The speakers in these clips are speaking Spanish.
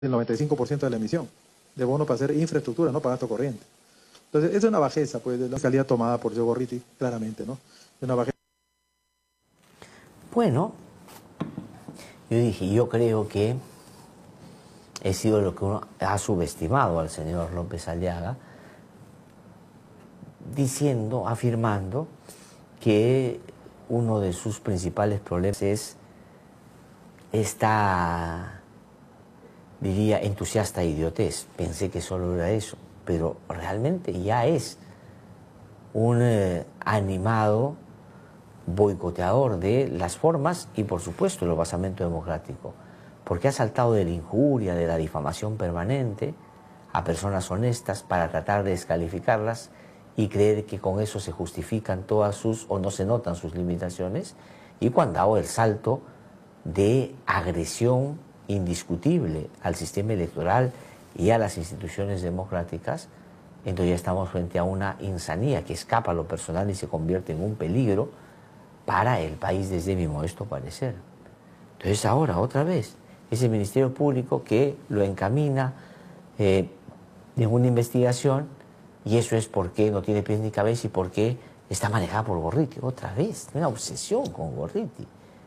el 95% de la emisión de bono para hacer infraestructura, no para gasto corriente. Entonces, es una bajeza, pues, de la fiscalía tomada por Joe Gorriti, claramente, ¿no? Es una bajeza. Bueno, yo dije, yo creo que he sido lo que uno ha subestimado al señor López Aliaga, diciendo, afirmando que uno de sus principales problemas es esta, diría, entusiasta idiotez. Pensé que solo era eso, pero realmente ya es un animado boicoteador de las formas y, por supuesto, el basamento democrático, porque ha saltado de la injuria, de la difamación permanente a personas honestas para tratar de descalificarlas y creer que con eso se justifican todas sus, o no se notan sus limitaciones, y cuando ha dado el salto de agresión indiscutible al sistema electoral y a las instituciones democráticas, entonces ya estamos frente a una insanía que escapa a lo personal y se convierte en un peligro para el país desde mi modesto parecer. Entonces ahora, otra vez, ese Ministerio Público que lo encamina en una investigación, y eso es porque no tiene pies ni cabeza y porque está manejada por Gorriti. Otra vez, una obsesión con Gorriti.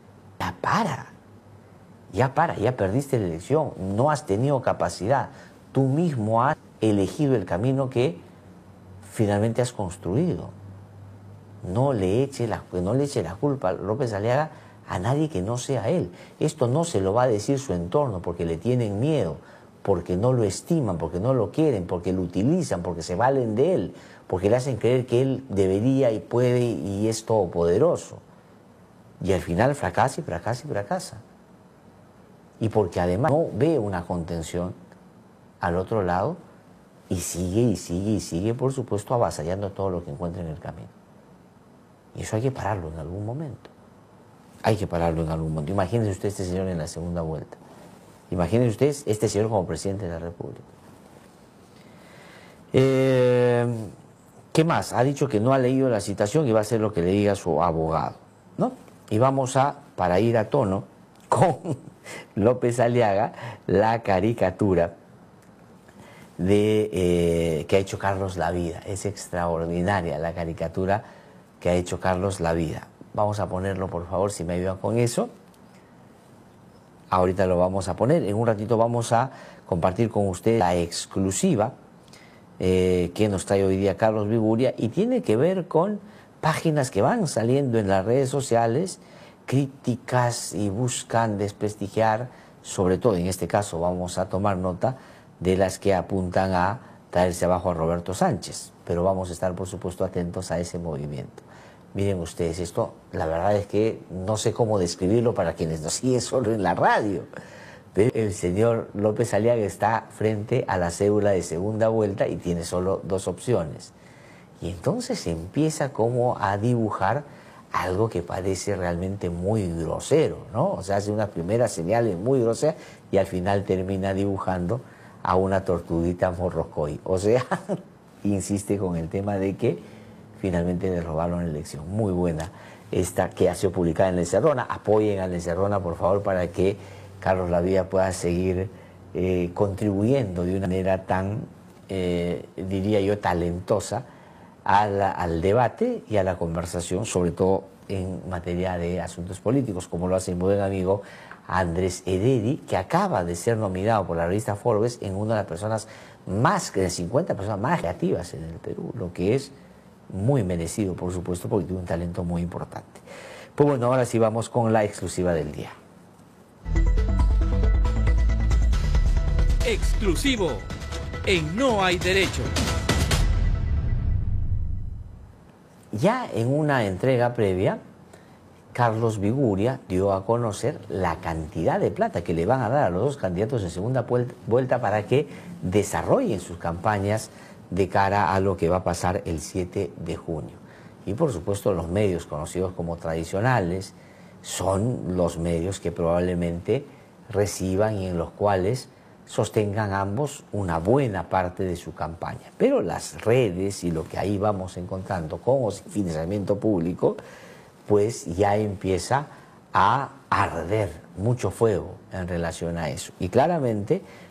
Ya perdiste la elección, no has tenido capacidad. Tú mismo has elegido el camino que finalmente has construido. No le eche la culpa a López Aliaga a nadie que no sea él. Esto no se lo va a decir su entorno porque le tienen miedo, porque no lo estiman, porque no lo quieren, porque lo utilizan, porque se valen de él, porque le hacen creer que él debería y puede y es todopoderoso. Y al final fracasa y fracasa y fracasa. Y porque además no ve una contención al otro lado y sigue y sigue y sigue, por supuesto, avasallando todo lo que encuentra en el camino. Y eso hay que pararlo en algún momento. Hay que pararlo en algún momento. Imagínese usted este señor en la segunda vuelta. Imagínese usted este señor como presidente de la República. ¿Qué más? Ha dicho que no ha leído la citación y va a hacer lo que le diga su abogado, ¿no? Y vamos a, para ir a tono con López Aliaga, la caricatura que ha hecho Carlos Lavida. Es extraordinaria la caricatura que ha hecho Carlos Lavida. Vamos a ponerlo, por favor, si me ayudan con eso. Ahorita lo vamos a poner. En un ratito vamos a compartir con ustedes la exclusiva que nos trae hoy día Carlos Viguria, y tiene que ver con páginas que van saliendo en las redes sociales, críticas y buscan desprestigiar, sobre todo en este caso vamos a tomar nota de las que apuntan a traerse abajo a Roberto Sánchez, pero vamos a estar por supuesto atentos a ese movimiento. Miren ustedes, esto la verdad es que no sé cómo describirlo para quienes nos siguen solo en la radio. Pero el señor López Aliaga está frente a la cédula de segunda vuelta y tiene solo dos opciones. Y entonces empieza como a dibujar algo que parece realmente muy grosero, ¿no? O sea, hace unas primeras señales muy groseras y al final termina dibujando a una tortuguita morrocoy. O sea, insiste con el tema de que finalmente le robaron la elección. Muy buena esta que ha sido publicada en La Encerrona. Apoyen a La Encerrona, por favor, para que Carlos Lavida pueda seguir contribuyendo de una manera tan, diría yo, talentosa al debate y a la conversación, sobre todo en materia de asuntos políticos, como lo hace mi buen amigo Andrés Ederi, que acaba de ser nominado por la revista Forbes en una de las personas más, de 50 personas más creativas en el Perú, lo que es muy merecido, por supuesto, porque tiene un talento muy importante. Pues bueno, ahora sí vamos con la exclusiva del día. Exclusivo en No Hay Derecho. Ya en una entrega previa, Carlos Viguria dio a conocer la cantidad de plata que le van a dar a los dos candidatos en segunda vuelta para que desarrollen sus campañas de cara a lo que va a pasar el 7 de junio. Y por supuesto los medios conocidos como tradicionales son los medios que probablemente reciban y en los cuales sostengan ambos una buena parte de su campaña. Pero las redes y lo que ahí vamos encontrando con o sin financiamiento público, pues ya empieza a arder mucho fuego en relación a eso. Y claramente